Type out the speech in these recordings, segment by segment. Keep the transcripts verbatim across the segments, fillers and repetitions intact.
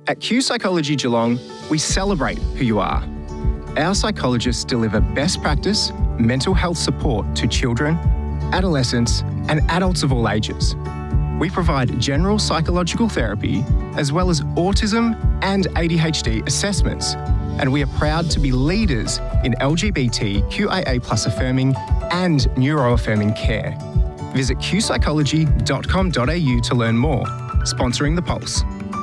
At Q Psychology Geelong, we celebrate who you are. Our psychologists deliver best practice mental health support to children, adolescents, and adults of all ages. We provide general psychological therapy as well as autism and A D H D assessments, and we are proud to be leaders in L G B T Q I A plus affirming and neuroaffirming care. Visit q psychology dot com dot a u to learn more. Sponsoring The Pulse.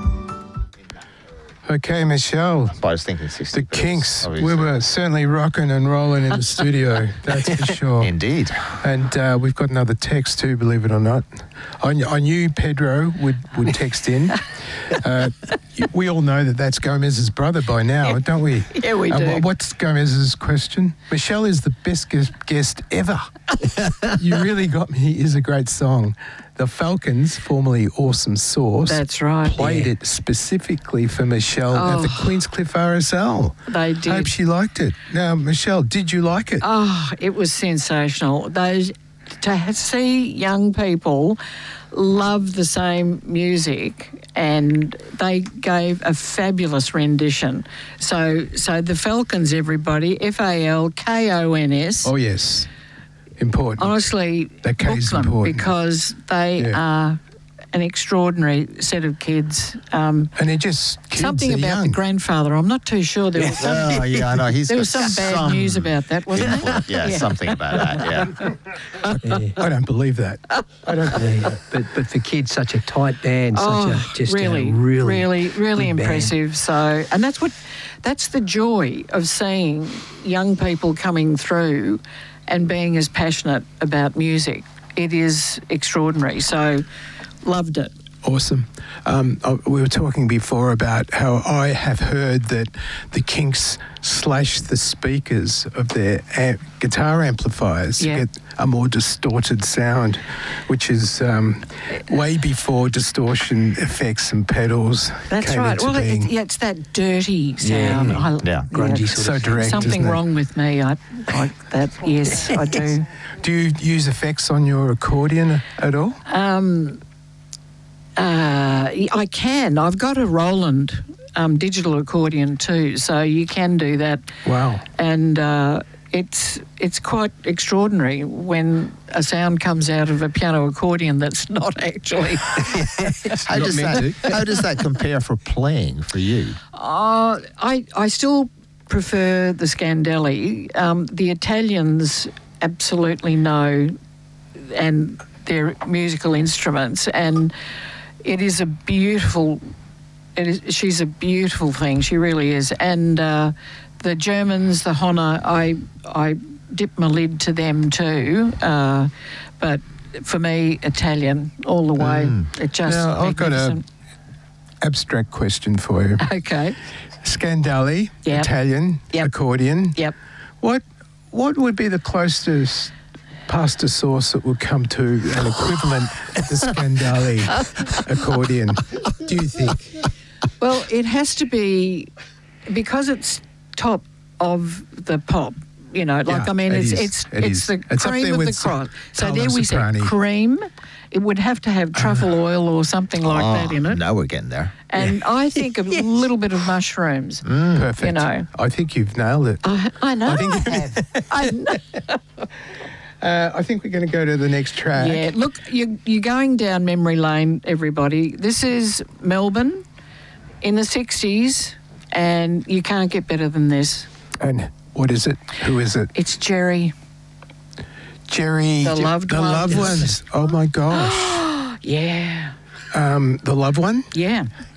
Okay, Michelle. I was thinking sixty. The Kinks. Obviously. We were certainly rocking and rolling in the studio, that's for sure. Indeed. And uh, we've got another text too, believe it or not. I, I knew Pedro would, would text in. Uh, we all know that that's Gomez's brother by now, don't we? Yeah, we uh, do. What's Gomez's question? Michelle is the best guest, guest ever. You Really Got Me is a great song. The Falcons, formerly Awesome Sauce, That's right. played Yeah. it specifically for Michelle at the Oh. Queenscliff R S L. They did. Hope she liked it. Now, Michelle, did you like it? Oh, it was sensational. Those to ha- see young people love the same music, and they gave a fabulous rendition. So, so the Falcons, everybody, F A L K O N S. Oh, yes. Important. Honestly, That K book is them important. because they Yeah. are an extraordinary set of kids. Um, and they're just kids, something they're about young. the grandfather. I'm not too sure. There was some, Oh, yeah, I know. He's there got was some bad some news about that, wasn't there? Yeah, something about that, yeah. Yeah. I don't believe that. I don't believe Yeah, that. but but for kids, such a tight band, such Oh, a just really, a really, really, really good band. impressive. So, and that's what, that's the joy of seeing young people coming through and being as passionate about music. It is extraordinary. So, loved it. Awesome. Um, uh, we were talking before about how I have heard that the Kinks slash the speakers of their amp- guitar amplifiers Yeah. get a more distorted sound, which is um, way before distortion effects and pedals That's came right. into Well, being. it, yeah, it's that dirty sound. Yeah. I, Yeah. Grungy sort so of direct, Something isn't it? wrong with me. I like that. Yes, I do. Do you use effects on your accordion at all? Um, uh, I can. I've got a Roland um, digital accordion too, so you can do that. Wow. And uh, it's it's quite extraordinary when a sound comes out of a piano accordion that's not actually. How Not does meant that how does that compare for playing for you? Uh, I I still prefer the Scandelli. Um, the Italians absolutely know, and their musical instruments, and it is a beautiful. It is. She's a beautiful thing. She really is. And uh, the Germans, the Honor, I I dip my lid to them too. Uh, but for me, Italian all the way. Mm. It just Now, I've got a magnificent. abstract question for you. Okay. Scandelli, Yep. Italian, Yep. accordion. Yep. What what would be the closest pasta sauce that would come to an equivalent of the Scandelli accordion, do you think? Well, it has to be because it's top of the pop. You know, like Yeah, I mean, it it's is. it's It it's is. the It's up cream there of with the crop. So Paolo there we Soprani. say cream. It would have to have truffle oil or something like that in it. Now we're getting there. And I think a little bit of mushrooms. Perfect. You know. I think you've nailed it. I, I know. I think- I have. I know. Uh, I think we're going to go to the next track. Yeah. Look, you you're going down memory lane, everybody. This is Melbourne in the sixties, and you can't get better than this. And what is it? Who is it? It's Jerry. Jerry. The Loved The Loved Ones. Ones. Oh, my gosh. Yeah. Um, the Loved One? Yeah.